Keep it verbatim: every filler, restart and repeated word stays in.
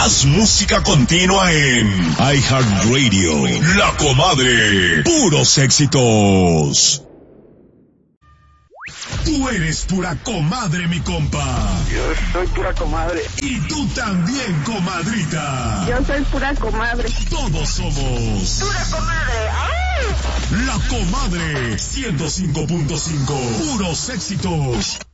Más música continua en iHeartRadio. La Comadre. Puros éxitos. Tú eres pura comadre, mi compa. Yo soy pura comadre. Y tú también, comadrita. Yo soy pura comadre. Todos somos pura comadre. ¡Ay! La Comadre ciento cinco punto cinco. Puros éxitos.